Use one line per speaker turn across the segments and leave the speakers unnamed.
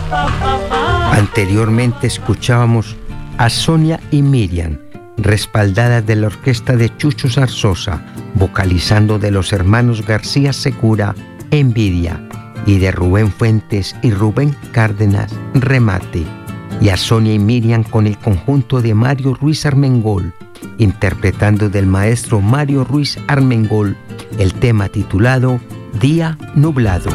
Anteriormente escuchábamos a Sonia y Miriam, respaldadas de la orquesta de Chucho Zarzosa, vocalizando de los hermanos García Segura, Envidia, y de Rubén Fuentes y Rubén Cárdenas, Remate, y a Sonia y Miriam con el conjunto de Mario Ruiz Armengol, interpretando del maestro Mario Ruiz Armengol el tema titulado Día Nublado.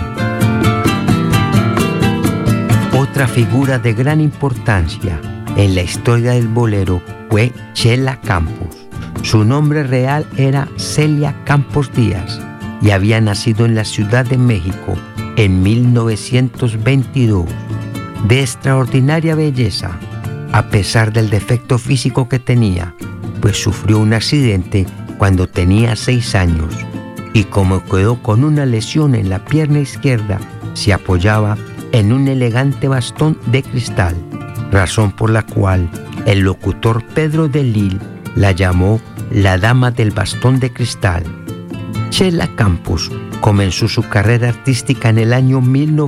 Otra figura de gran importancia en la historia del bolero fue Chela Campos. Su nombre real era Celia Campos Díaz y había nacido en la Ciudad de México en 1922. De extraordinaria belleza, a pesar del defecto físico que tenía, pues sufrió un accidente cuando tenía 6 años y como quedó con una lesión en la pierna izquierda, se apoyaba en un elegante bastón de cristal, razón por la cual el locutor Pedro de Lille la llamó la Dama del Bastón de Cristal. Chela Campos comenzó su carrera artística en el año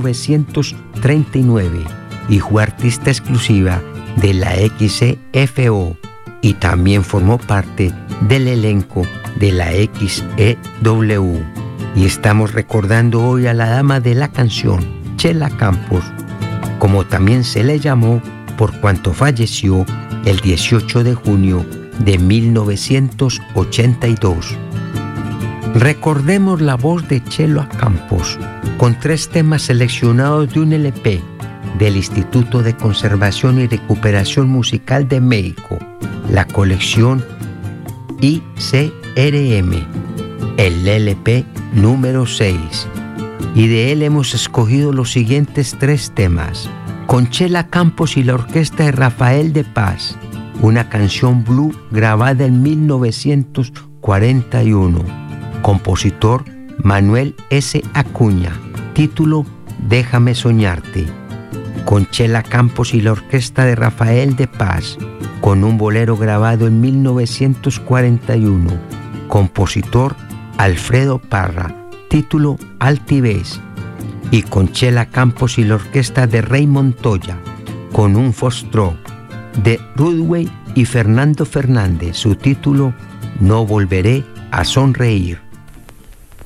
1939 y fue artista exclusiva de la XEFO y también formó parte del elenco de la XEW. Y estamos recordando hoy a la dama de la canción, Chela Campos, como también se le llamó por cuanto falleció el 18 de junio de 1982. Recordemos la voz de Chela Campos con 3 temas seleccionados de un LP del Instituto de Conservación y Recuperación Musical de México, la colección ICRM, el LP número 6. Y de él hemos escogido los siguientes 3 temas. Con Chela Campos y la orquesta de Rafael de Paz, una canción blue grabada en 1941. Compositor Manuel S. Acuña, título Déjame soñarte. Con Chela Campos y la orquesta de Rafael de Paz, con un bolero grabado en 1941. Compositor Alfredo Parra, título Altivez. Y con Chela Campos y la orquesta de Rey Montoya, con un foxtrot de Rudway y Fernando Fernández, su título No volveré a sonreír.